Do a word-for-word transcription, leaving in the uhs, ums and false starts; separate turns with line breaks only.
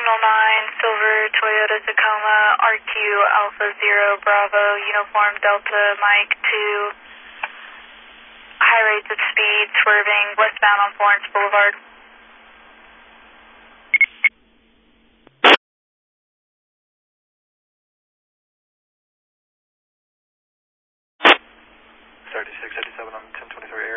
Channel nine, Silver Toyota Tacoma, R Q Alpha Zero Bravo, Uniform Delta Mike two, high rates of speed, swerving westbound on Florence Boulevard.
thirty-six eighty-seven on ten twenty-three